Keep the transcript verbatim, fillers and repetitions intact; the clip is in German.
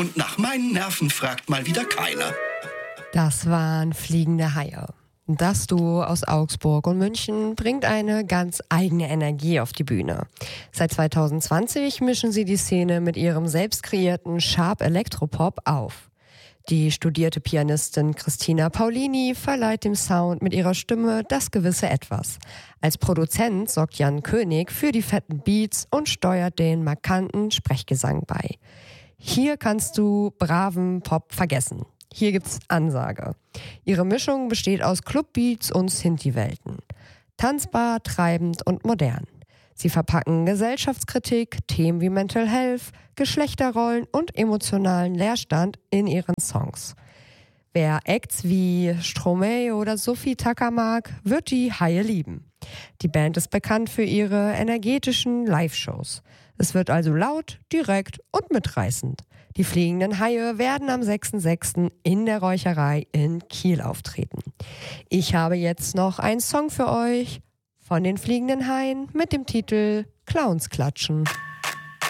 Und nach meinen Nerven fragt mal wieder keiner. Das waren Fliegende Haie. Das Duo aus Augsburg und München bringt eine ganz eigene Energie auf die Bühne. Seit zwanzig zwanzig mischen sie die Szene mit ihrem selbst kreierten Sharp Elektropop auf. Die studierte Pianistin Christina Paulini verleiht dem Sound mit ihrer Stimme das gewisse Etwas. Als Produzent sorgt Jan König für die fetten Beats und steuert den markanten Sprechgesang bei. Hier kannst du braven Pop vergessen. Hier gibt's Ansage. Ihre Mischung besteht aus Clubbeats und Sinti-Welten. Tanzbar, treibend und modern. Sie verpacken Gesellschaftskritik, Themen wie Mental Health, Geschlechterrollen und emotionalen Leerstand in ihren Songs. Wer Acts wie Stromae oder Sophie Tucker mag, wird die Haie lieben. Die Band ist bekannt für ihre energetischen Live-Shows. Es wird also laut, direkt und mitreißend. Die Fliegenden Haie werden am sechster sechster in der Räucherei in Kiel auftreten. Ich habe jetzt noch einen Song für euch von den Fliegenden Haien mit dem Titel Clowns klatschen.